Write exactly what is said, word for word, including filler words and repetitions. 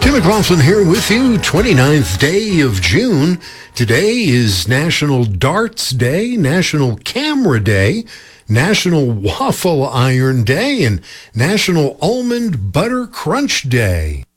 Tim McLaughlin here with you, twenty-ninth day of June. Today is National Darts Day, National Camera Day, National Waffle Iron Day, and National Almond Butter Crunch Day.